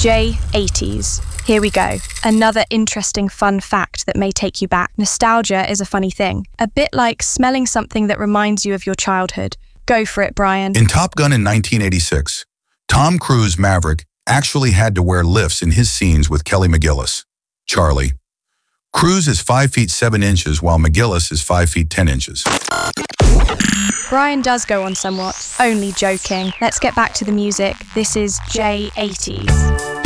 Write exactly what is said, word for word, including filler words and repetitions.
J eighties. Here we go. Another interesting fun fact that may take you back. Nostalgia is a funny thing. A bit like smelling something that reminds you of your childhood. Go for it, Brian. In Top Gun in nineteen eighty-six, Tom Cruise Maverick actually had to wear lifts in his scenes with Kelly McGillis, Charlie. Cruise is five feet seven inches while McGillis is five feet ten inches. Brian does go on somewhat. Only joking. Let's get back to the music. This is J eighties.